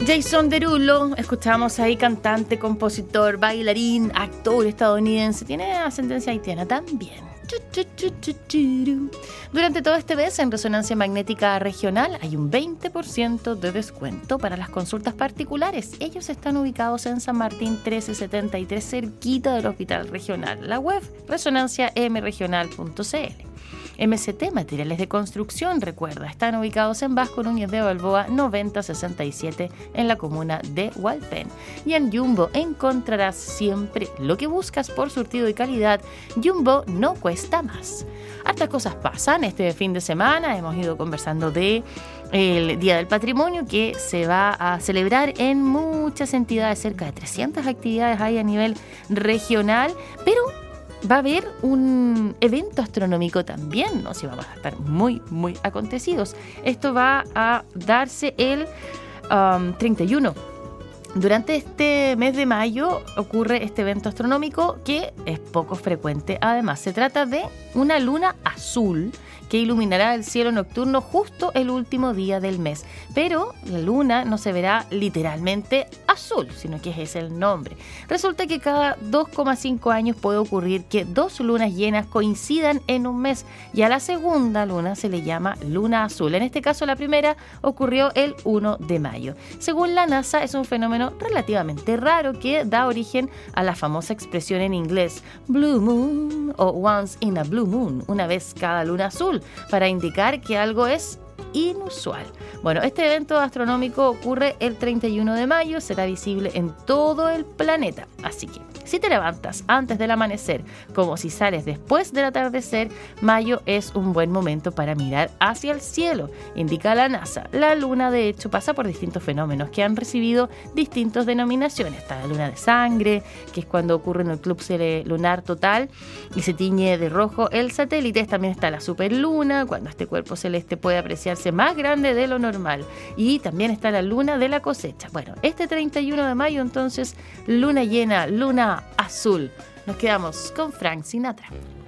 Jason Derulo, escuchamos ahí, cantante, compositor, bailarín, actor estadounidense, tiene ascendencia haitiana también. Durante todo este mes en Resonancia Magnética Regional hay un 20% de descuento para las consultas particulares. Ellos están ubicados en San Martín 1373, cerquita del Hospital Regional. La web resonanciamregional.cl. MCT, Materiales de Construcción, recuerda, están ubicados en Vasco Núñez de Balboa 9067 en la comuna de Hualpén. Y en Jumbo encontrarás siempre lo que buscas por surtido y calidad. Jumbo no cuesta más. Hartas cosas pasan este fin de semana. Hemos ido conversando de el Día del Patrimonio, que se va a celebrar en muchas entidades. Cerca de 300 actividades hay a nivel regional, pero va a haber un evento astronómico también, ¿no? Sí, vamos a estar muy, muy acontecidos. Esto va a darse el 31. Durante este mes de mayo ocurre este evento astronómico que es poco frecuente. Además, se trata de una luna azul que iluminará el cielo nocturno justo el último día del mes. Pero la luna no se verá literalmente azul, sino que ese es el nombre. Resulta que cada 2,5 años puede ocurrir que dos lunas llenas coincidan en un mes y a la segunda luna se le llama luna azul. En este caso, la primera ocurrió el 1 de mayo. Según la NASA, es un fenómeno relativamente raro que da origen a la famosa expresión en inglés Blue Moon o Once in a Blue Moon, una vez cada luna azul, para indicar que algo es inusual. Bueno, este evento astronómico ocurre el 31 de mayo, será visible en todo el planeta. Así que, si te levantas antes del amanecer, como si sales después del atardecer, mayo es un buen momento para mirar hacia el cielo, indica la NASA. La luna, de hecho, pasa por distintos fenómenos que han recibido distintas denominaciones. Está la luna de sangre, que es cuando ocurre un eclipse lunar total y se tiñe de rojo el satélite. También está la superluna, cuando este cuerpo celeste puede apreciarse más grande de lo normal. Y también está la luna de la cosecha. Bueno, este 31 de mayo, entonces, luna llena, luna azul. Nos quedamos con Frank Sinatra.